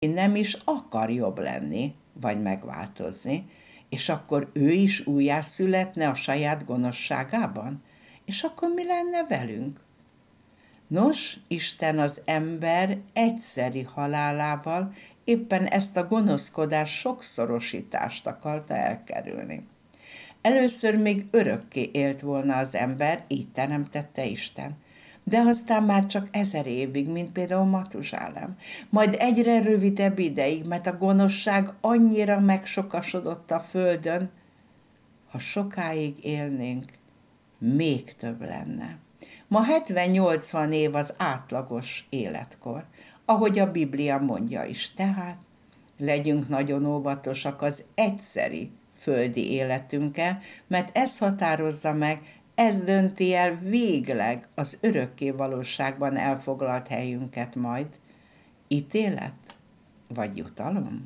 nem is akar jobb lenni, vagy megváltozni, és akkor ő is újjászületne a saját gonoszságában? És akkor mi lenne velünk? Nos, Isten az ember egyszeri halálával éppen ezt a gonoszkodás sokszorosítást akarta elkerülni. Először még örökké élt volna az ember, így teremtette Isten. De aztán már csak 1000 évig, mint például Matuzsálem. Majd egyre rövidebb ideig, mert a gonoszság annyira megsokasodott a földön, ha sokáig élnénk, még több lenne. Ma 70-80 év az átlagos életkor, ahogy a Biblia mondja is. Tehát legyünk nagyon óvatosak az egyszeri földi életünkkel, mert ez határozza meg, ez dönti el végleg az örökké valóságban elfoglalt helyünket majd. Ítélet vagy jutalom?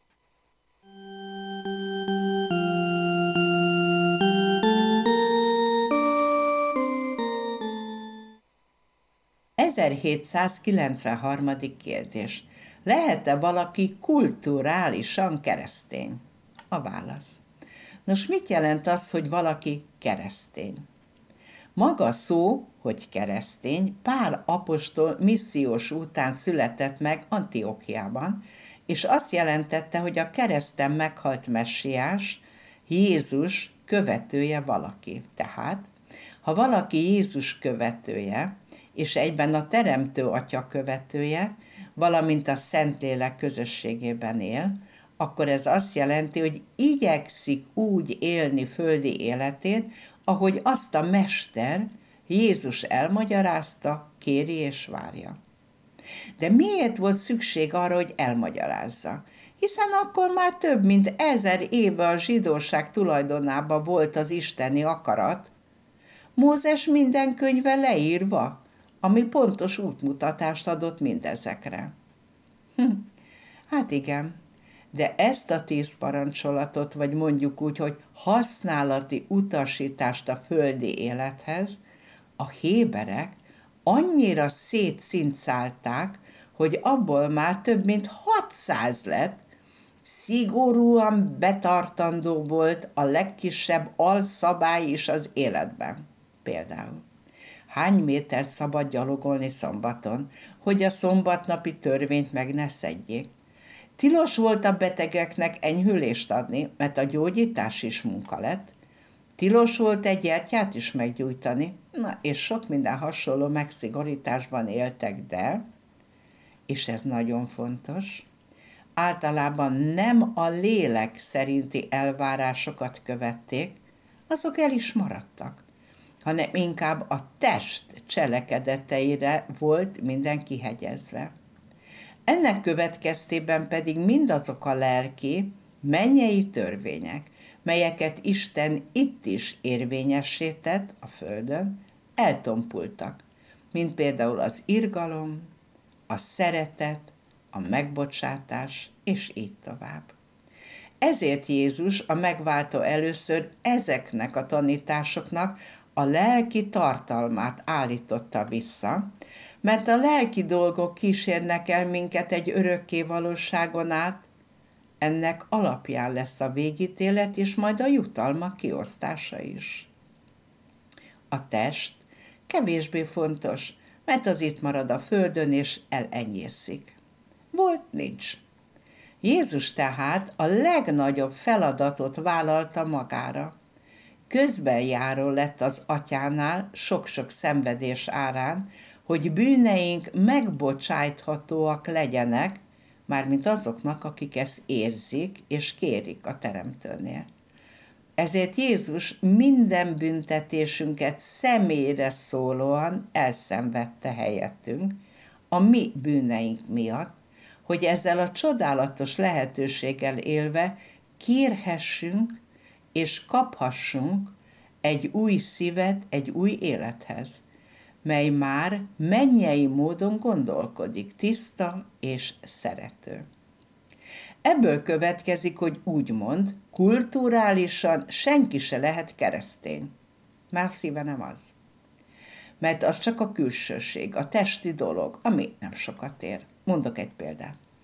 ...1793. kérdés. Lehet-e valaki kulturálisan keresztény? A válasz. Nos, mit jelent az, hogy valaki keresztény? Maga a szó, hogy keresztény, Pál apostol missziós után született meg Antiochiában, és azt jelentette, hogy a kereszten meghalt messiás, Jézus követője valaki. Tehát, ha valaki Jézus követője, és egyben a Teremtő Atya követője, valamint a Szentlélek közösségében él, akkor ez azt jelenti, hogy igyekszik úgy élni földi életét, ahogy azt a Mester, Jézus elmagyarázta, kéri és várja. De miért volt szükség arra, hogy elmagyarázza? Hiszen akkor már több mint 1000 éve a zsidóság tulajdonában volt az isteni akarat. Mózes minden könyve leírva, ami pontos útmutatást adott mindezekre. Hát igen, de ezt a 10 parancsolatot, vagy mondjuk úgy, hogy használati utasítást a földi élethez, a héberek annyira szétszincálták, hogy abból már több mint 600 lett, szigorúan betartandó volt a legkisebb alszabály is az életben. Például, hány métert szabad gyalogolni szombaton, hogy a szombatnapi törvényt meg ne szedjék. Tilos volt a betegeknek enyhülést adni, mert a gyógyítás is munka lett. Tilos volt egy gyertyát is meggyújtani, és sok minden hasonló megszigorításban éltek, de, és ez nagyon fontos, általában nem a lélek szerinti elvárásokat követték, azok el is maradtak, hanem inkább a test cselekedeteire volt minden kihegyezve. Ennek következtében pedig mindazok a lelki, mennyei törvények, melyeket Isten itt is érvényessé tett a földön, eltompultak, mint például az irgalom, a szeretet, a megbocsátás, és így tovább. Ezért Jézus a megváltó először ezeknek a tanításoknak a lelki tartalmát állította vissza, mert a lelki dolgok kísérnek el minket egy örökké valóságon át, ennek alapján lesz a végítélet és majd a jutalmak kiosztása is. A test kevésbé fontos, mert az itt marad a földön és elenyészik. Volt, nincs. Jézus tehát a legnagyobb feladatot vállalta magára. Közbenjáró lett az atyánál sok-sok szenvedés árán, hogy bűneink megbocsájthatóak legyenek, mármint azoknak, akik ezt érzik és kérik a Teremtőnél. Ezért Jézus minden büntetésünket személyre szólóan elszenvedte helyettünk, a mi bűneink miatt, hogy ezzel a csodálatos lehetőséggel élve kérhessünk és kaphassunk egy új szívet egy új élethez, mely már mennyei módon gondolkodik, tiszta és szerető. Ebből következik, hogy úgymond kulturálisan senki se lehet keresztény. Már szíve nem az. Mert az csak a külsőség, a testi dolog, ami nem sokat ér. Mondok egy példát.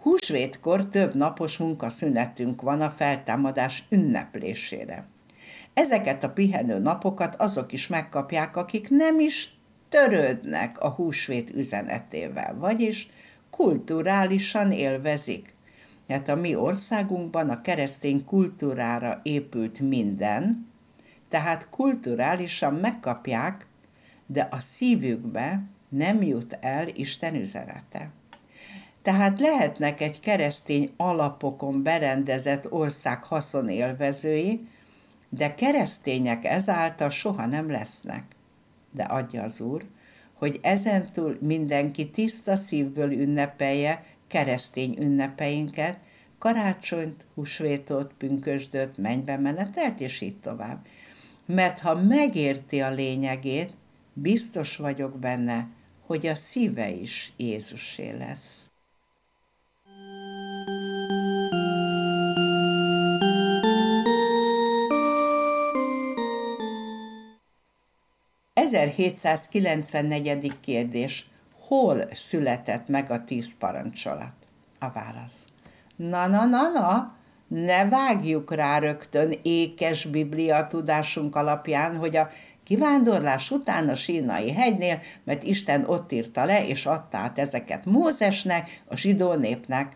Húsvétkor több napos munkaszünetünk van a feltámadás ünneplésére. Ezeket a pihenő napokat azok is megkapják, akik nem is törődnek a húsvét üzenetével, vagyis kulturálisan élvezik. Hát a mi országunkban a keresztény kultúrára épült minden, tehát kulturálisan megkapják, de a szívükbe nem jut el Isten üzenete. Tehát lehetnek egy keresztény alapokon berendezett ország haszonélvezői, de keresztények ezáltal soha nem lesznek. De adja az Úr, hogy ezentúl mindenki tiszta szívből ünnepelje keresztény ünnepeinket, karácsonyt, húsvétot, pünkösdöt, mennybe menetelt, és így tovább. Mert ha megérti a lényegét, biztos vagyok benne, hogy a szíve is Jézusé lesz. ...1794. kérdés. Hol született meg a 10 parancsolat? A válasz. Na, ne vágjuk rá rögtön ékes biblia tudásunk alapján, hogy a kivándorlás után a Sínai hegynél, mert Isten ott írta le, és adta át ezeket Mózesnek, a zsidó népnek.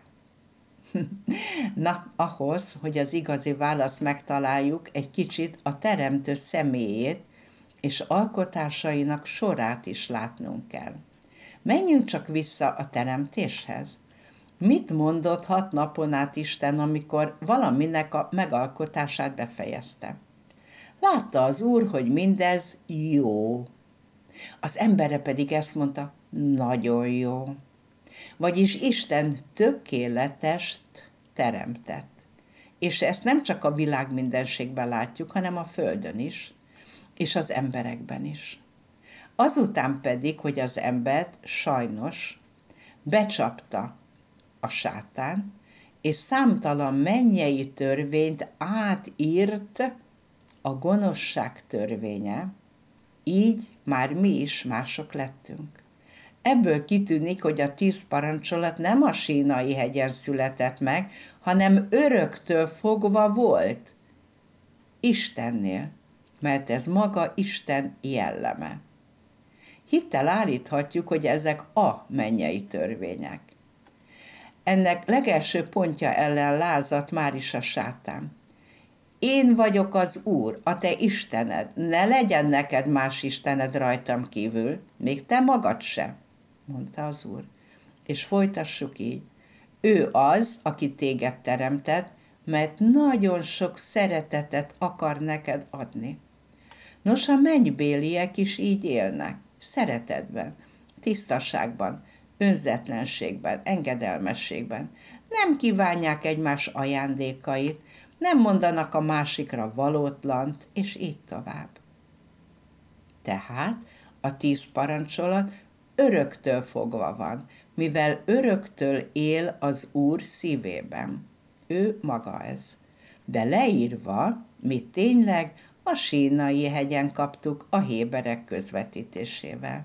Na, ahhoz, hogy az igazi választ megtaláljuk, egy kicsit a teremtő személyét és alkotásainak sorát is látnunk kell. Menjünk csak vissza a teremtéshez. Mit mondott 6 napon át Isten, amikor valaminek a megalkotását befejezte? Látta az Úr, hogy mindez jó. Az emberre pedig ezt mondta, nagyon jó. Vagyis Isten tökéletest teremtett. És ezt nem csak a világ mindenségben látjuk, hanem a földön is, és az emberekben is. Azután pedig, hogy az embert sajnos becsapta a sátán, és számtalan mennyei törvényt átírt a gonoszság törvénye, így már mi is mások lettünk. Ebből kitűnik, hogy a 10 parancsolat nem a Sínai hegyen született meg, hanem öröktől fogva volt Istennél, mert ez maga Isten jelleme. Hittel állíthatjuk, hogy ezek a mennyei törvények. Ennek legelső pontja ellen lázadt már is a sátán. Én vagyok az Úr, a te Istened, ne legyen neked más Istened rajtam kívül, még te magad se, mondta az Úr. És folytassuk így. Ő az, aki téged teremtett, mert nagyon sok szeretetet akar neked adni. Nos, a mennybéliek is így élnek, szeretetben, tisztaságban, önzetlenségben, engedelmességben. Nem kívánják egymás ajándékait, nem mondanak a másikra valótlant, és így tovább. Tehát a 10 parancsolat öröktől fogva van, mivel öröktől él az Úr szívében. Ő maga ez. De leírva, mi tényleg a Sínai hegyen kaptuk a héberek közvetítésével.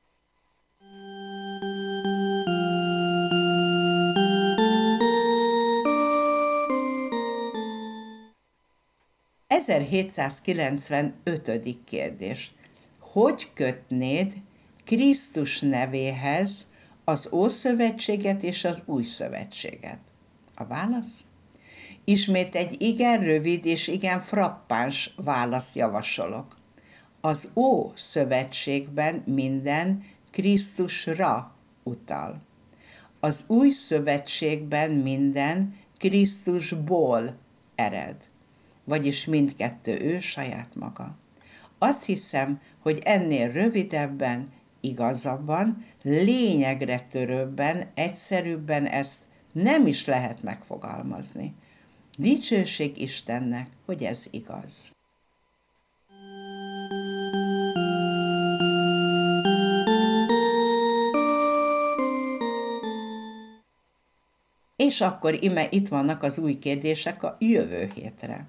...1795. kérdés. Hogy kötnéd Krisztus nevéhez az Ószövetséget és az Új Szövetséget? A válasz? Ismét egy igen rövid és igen frappáns választ javasolok. Az Ószövetségben minden Krisztusra utal. Az Új Szövetségben minden Krisztusból ered. Vagyis mindkettő ő saját maga. Azt hiszem, hogy ennél rövidebben, igazabban, lényegre törőbben, egyszerűbben ezt nem is lehet megfogalmazni. Dicsőség Istennek, hogy ez igaz. És akkor ime itt vannak az új kérdések a jövő hétre.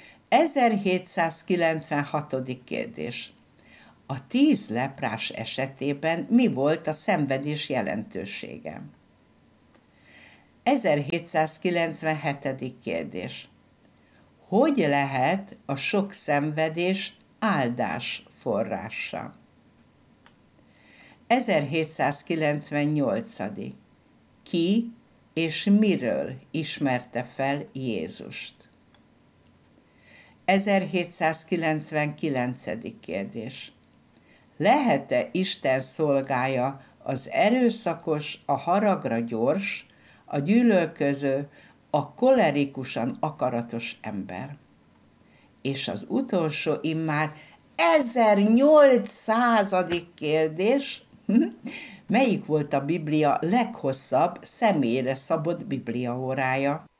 1796. kérdés. A 10 leprás esetében mi volt a szenvedés jelentősége? 1797. kérdés. Hogy lehet a sok szenvedés áldás forrása? 1798. Ki és miről ismerte fel Jézust? 1799. kérdés. Lehet-e Isten szolgája az erőszakos, a haragra gyors, a gyűlölköző, a kolerikusan akaratos ember? És az utolsó, immár 1800. kérdés. Melyik volt a Biblia leghosszabb személyre szabott bibliaórája?